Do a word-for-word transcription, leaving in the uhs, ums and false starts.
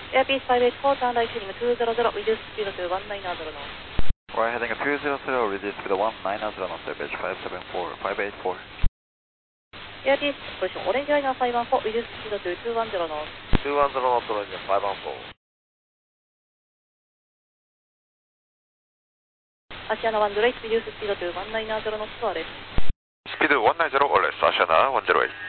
Airbus five eight four, turn right heading two zero zero, reduce speed to one nine zero knots. Right heading two zero zero, reduce speed one nine zero knots, Airbus five seven four, five eight four. Airbus, position orange liner five one four, reduce speed to two one zero knots. two one zero knots, orange five one four. Asiana one zero eight, reduce speed to one nine zero knots, R S. Speed one nine zero, or less, Asiana one zero eight.